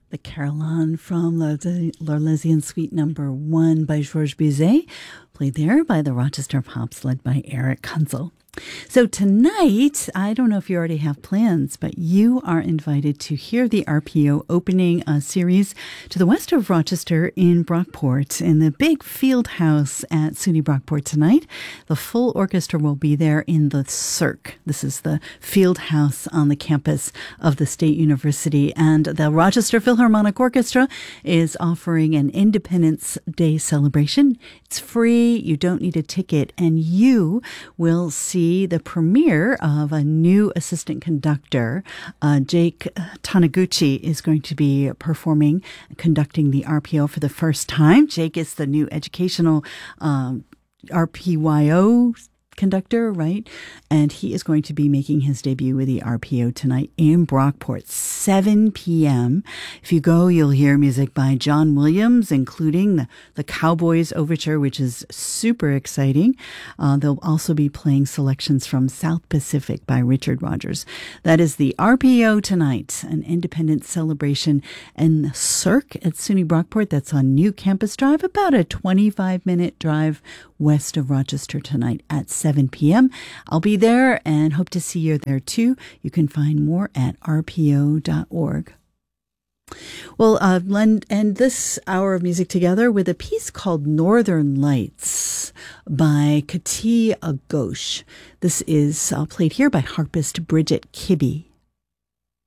The Caroline from L'Arlésienne Suite Number 1 by Georges Bizet, played there by the Rochester Pops, led by Eric Kunzel. So tonight, I don't know if you already have plans, but you are invited to hear the RPO opening a series to the west of Rochester in Brockport in the big field house at SUNY Brockport tonight. The full orchestra will be there in the Cirque. This is the field house on the campus of the State University, and the Rochester Philharmonic Orchestra is offering an Independence Day celebration. It's free, you don't need a ticket, and you will see the premiere of a new assistant conductor. Jake Taniguchi is going to be conducting the RPO for the first time. Jake is the new educational RPYO conductor, right? And he is going to be making his debut with the RPO tonight in Brockport, 7 p.m. If you go, you'll hear music by John Williams, including the Cowboys Overture, which is super exciting. They'll also be playing selections from South Pacific by Richard Rodgers. That is the RPO tonight, an independence celebration in the Cirque at SUNY Brockport. That's on New Campus Drive, about a 25-minute drive west of Rochester tonight at 7 p.m. I'll be there and hope to see you there too. You can find more at rpo.org. Well, end this hour of music together with a piece called Northern Lights by Kati Ghosh. This is played here by harpist Bridget Kibbe.